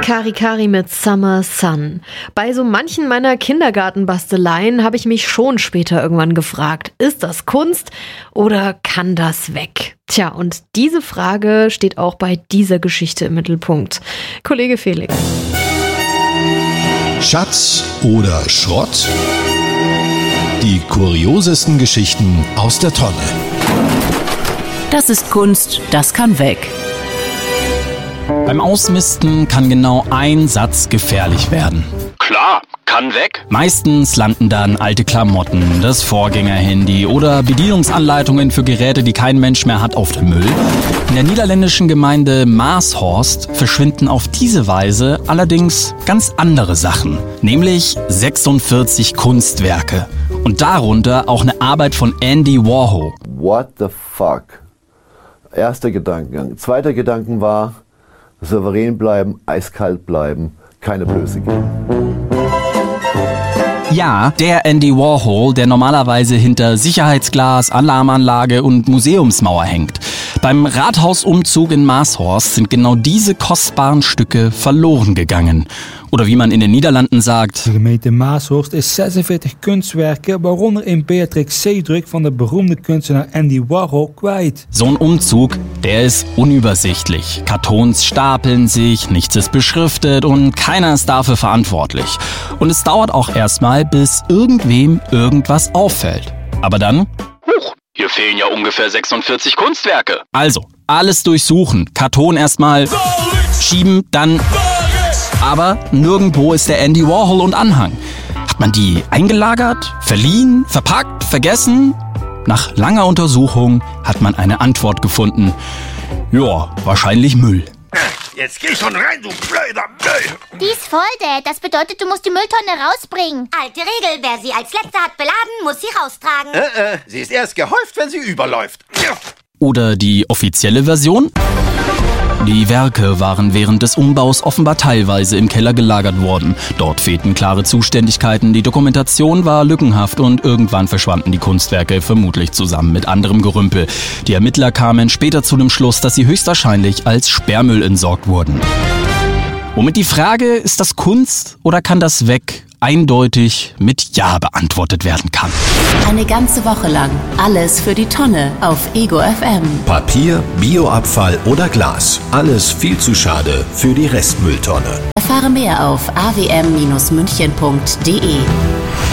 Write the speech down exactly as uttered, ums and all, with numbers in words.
Kari Kari mit Summer Sun. Bei so manchen meiner Kindergartenbasteleien habe ich mich schon später irgendwann gefragt, ist das Kunst oder kann das weg? Tja, und diese Frage steht auch bei dieser Geschichte im Mittelpunkt. Kollege Felix. Schatz oder Schrott? Die kuriosesten Geschichten aus der Tonne. Das ist Kunst, das kann weg. Beim Ausmisten kann genau ein Satz gefährlich werden. Klar, kann weg. Meistens landen dann alte Klamotten, das Vorgängerhandy oder Bedienungsanleitungen für Geräte, die kein Mensch mehr hat, auf dem Müll. In der niederländischen Gemeinde Maashorst verschwinden auf diese Weise allerdings ganz andere Sachen, nämlich sechsundvierzig Kunstwerke. Und darunter auch eine Arbeit von Andy Warhol. What the fuck? Erster Gedankengang. Zweiter Gedanken war, souverän bleiben, eiskalt bleiben, keine Blöße geben. Ja, der Andy Warhol, der normalerweise hinter Sicherheitsglas, Alarmanlage und Museumsmauer hängt. Beim Rathausumzug in Maashorst sind genau diese kostbaren Stücke verloren gegangen. Oder wie man in den Niederlanden sagt: De gemeente Maashorst is zesenveertig kunstwerken, waaronder een Beatrix Zeedruk van de beroemde kunstenaar Andy Warhol, kwijt. So ein Umzug, der ist unübersichtlich. Kartons stapeln sich, nichts ist beschriftet und keiner ist dafür verantwortlich. Und es dauert auch erstmal, bis irgendwem irgendwas auffällt. Aber dann... Huch, hier fehlen ja ungefähr sechsundvierzig Kunstwerke. Also, alles durchsuchen, Karton erstmal schieben, dann... Aber nirgendwo ist der Andy Warhol und Anhang. Hat man die eingelagert, verliehen, verpackt, vergessen? Nach langer Untersuchung hat man eine Antwort gefunden. Ja, wahrscheinlich Müll. Jetzt geh schon rein, du blöder Müll! Die ist voll, Dad. Das bedeutet, du musst die Mülltonne rausbringen. Alte Regel, wer sie als Letzter hat beladen, muss sie raustragen. Äh, äh, sie ist erst gehäuft, wenn sie überläuft. Oder die offizielle Version? Die Werke waren während des Umbaus offenbar teilweise im Keller gelagert worden. Dort fehlten klare Zuständigkeiten, die Dokumentation war lückenhaft und irgendwann verschwanden die Kunstwerke vermutlich zusammen mit anderem Gerümpel. Die Ermittler kamen später zu dem Schluss, dass sie höchstwahrscheinlich als Sperrmüll entsorgt wurden. Womit die Frage, ist das Kunst oder kann das weg, eindeutig mit Ja beantwortet werden kann. Eine ganze Woche lang alles für die Tonne auf Ego F M. Papier, Bioabfall oder Glas. Alles viel zu schade für die Restmülltonne. Erfahre mehr auf a w m Bindestrich münchen punkt d e.